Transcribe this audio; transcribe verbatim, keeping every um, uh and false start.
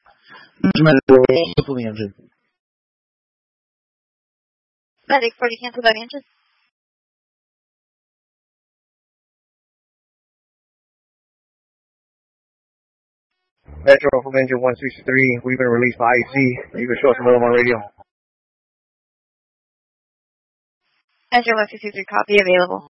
Medic forty, cancel that answer. Metro from engine one sixty-three, we've been released by I C. You can show us a little more radio. Engine one sixty-three, copy, available.